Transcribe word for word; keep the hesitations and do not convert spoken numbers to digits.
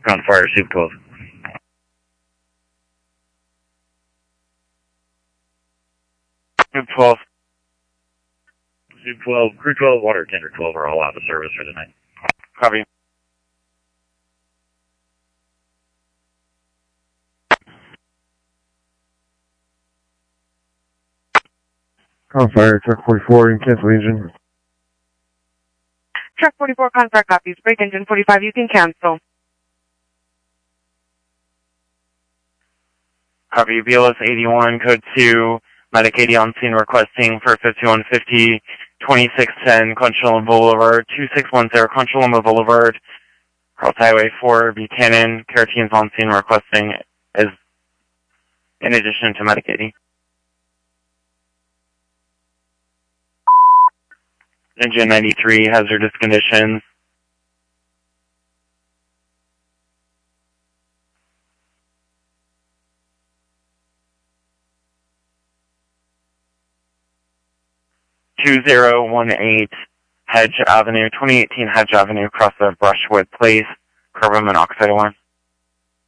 On fire, Soup twelve. Soup twelve. Soup twelve, Crew twelve, Water Tender twelve are all out of service for the night. Copy. On fire, truck forty-four, you can cancel engine. Truck forty-four, Confire copies. Break engine forty-five, you can cancel. Copy. B L S eighty-one, code two, Medic eighty on scene requesting for fifty-one fifty, twenty-six ten, Conchulum Boulevard, two six one zero, Conchulum Boulevard, Cross Highway four, Buchanan, Carotines on scene requesting as in addition to Medic eighty. Engine ninety-three, hazardous conditions. two zero one eight Hedge Avenue, twenty eighteen Hedge Avenue, across the Brushwood Place, carbon monoxide alarm.